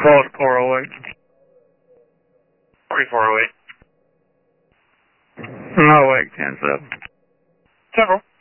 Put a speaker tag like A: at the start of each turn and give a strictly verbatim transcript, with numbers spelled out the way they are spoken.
A: Call it four oh eight.
B: forty-four oh eight.
A: No, wait, ten seven.
B: Several.